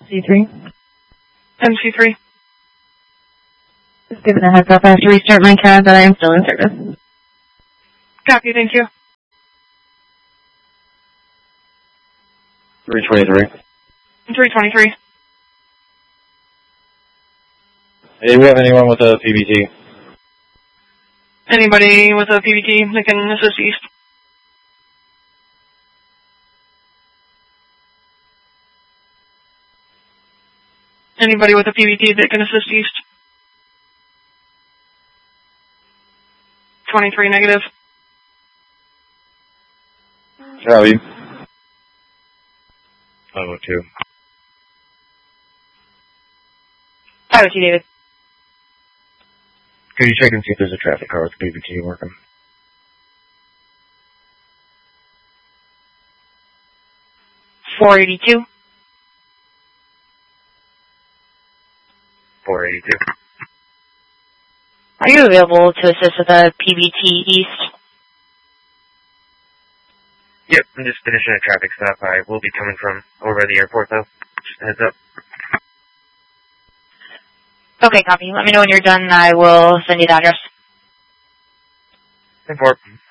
C3. MC3. Just giving a heads up, I have to restart my CAD, but I am still in service. Copy, thank you. 323. 323. Hey, we have anyone with a PBT? Anybody with a PBT that can assist east? Anybody with a PBT that can assist east? 23 negative. Copy. 502. 502, David. Could you check and see if there's a traffic car with PBT working? $482. 482. Are you available to assist with a PBT East? Yep, I'm just finishing a traffic stop. I will be coming from over by the airport, though. Just a heads up. Okay, copy. Let me know when you're done and I will send you the address. 10-4.